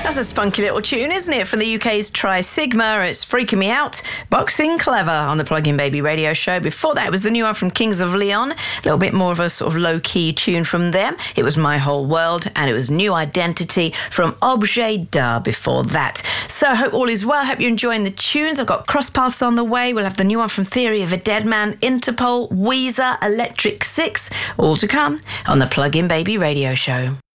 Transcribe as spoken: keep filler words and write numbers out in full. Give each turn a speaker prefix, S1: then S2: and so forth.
S1: That's a spunky little tune, isn't it? From the U K's Tri Sigma. It's Freaking Me Out. Boxing Clever on the Plug In Baby radio show. Before that, it was the new one from Kings of Leon. A little bit more of a sort of low-key tune from them. It was My Whole World, and it was New Identity from Objet d'Art before that. So I hope all is well. I hope you're enjoying the tunes. I've got Cross Paths on the way. We'll have the new one from Theory of a Dead Man, Interpol, Weezer, Electric Six, all to come on the Plug In Baby radio show.